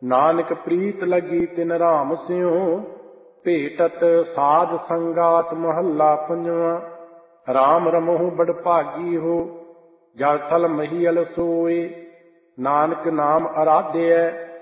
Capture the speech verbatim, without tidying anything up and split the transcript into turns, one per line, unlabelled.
ਨਾਨਕ ਪ੍ਰੀਤ ਲਗੀ ਤਿਨ ਰਾਮ ਸਿਉ, ਭੇਟਤ ਸਾਧ ਸੰਗਾਤ ਮਹੱਲਾ ਪੰਜਵਾਂ। ਰਾਮ ਰਮਹੁ ਬੜ ਭਾਗੀ ਹੋ, ਜਲ ਥਲ ਮਹੀਅਲ ਸੋਏ। ਨਾਨਕ ਨਾਮ ਅਰਾਧਿਐ